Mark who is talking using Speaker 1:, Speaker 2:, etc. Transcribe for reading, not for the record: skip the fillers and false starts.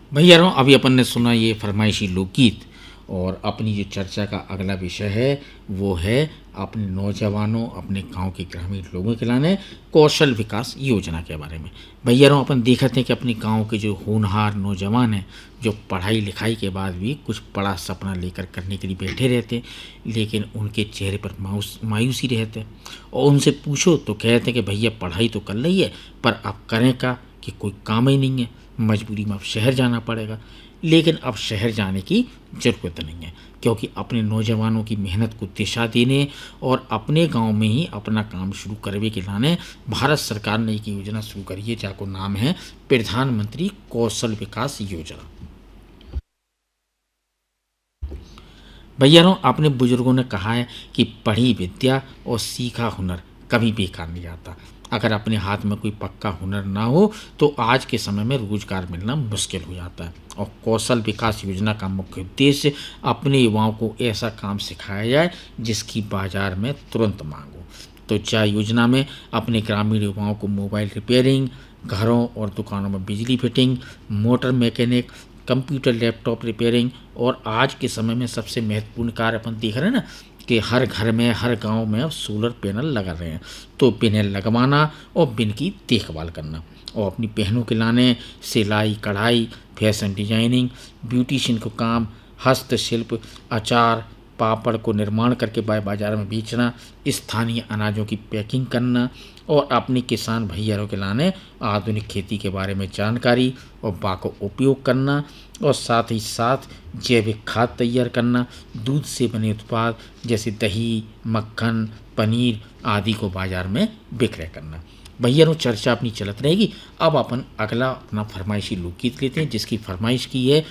Speaker 1: भैया अभी अपन ने सुना ये फरमाइशी लोकगीत। और अपनी जो चर्चा का अगला विषय है वो है अपने नौजवानों, अपने गांव के ग्रामीण लोगों के लाने कौशल विकास योजना के बारे में। भैया अपन देखते हैं कि अपने गांव के जो होनहार नौजवान हैं, जो पढ़ाई लिखाई के बाद भी कुछ बड़ा सपना लेकर करने के लिए बैठे रहते हैं, लेकिन उनके चेहरे पर मायूसी रहते हैं। और उनसे पूछो तो कहते हैं कि भैया पढ़ाई तो कर रही है, पर अब करें का कि कोई काम ही नहीं है, मजबूरी में अब शहर जाना पड़ेगा। लेकिन अब शहर जाने की ज़रूरत नहीं है, क्योंकि अपने नौजवानों की मेहनत को दिशा देने और अपने गांव में ही अपना काम शुरू करने के लाने भारत सरकार ने एक योजना शुरू करी है, जाको नाम है प्रधानमंत्री कौशल विकास योजना। भैया अपने बुजुर्गों ने कहा है कि पढ़ी विद्या और सीखा हुनर कभी बेकार नहीं आता। अगर अपने हाथ में कोई पक्का हुनर ना हो तो आज के समय में रोजगार मिलना मुश्किल हो जाता है। और कौशल विकास योजना का मुख्य उद्देश्य अपने युवाओं को ऐसा काम सिखाया जाए जिसकी बाजार में तुरंत मांग हो। तो चाहे योजना में अपने ग्रामीण युवाओं को मोबाइल रिपेयरिंग, घरों और दुकानों में बिजली fitting, motor mechanic, computer laptop repairing, और आज के समय में सबसे महत्वपूर्ण कार्य अपन देख रहे हैं ना कि हर घर में, हर गांव में अब सोलर पैनल लगा रहे हैं। तो पैनल लगवाना और बिन की देखभाल करना, और अपनी बहनों के लाने सिलाई कढ़ाई, फैशन डिजाइनिंग, ब्यूटिशियन को काम, हस्तशिल्प, अचार पापड़ को निर्माण करके बाजार में बेचना, स्थानीय अनाजों की पैकिंग करना, और अपने किसान भैयारों के लाने आधुनिक खेती के बारे में जानकारी और बाको उपयोग करना, और साथ ही साथ जैविक खाद तैयार करना, दूध से बने उत्पाद जैसे दही, मक्खन, पनीर आदि को बाजार में विक्रय करना। भैया चर्चा अपनी चलत रहेगी। अब अपन अगला अपना फरमाइशी लोकगीत लेते हैं, जिसकी फरमाइश की है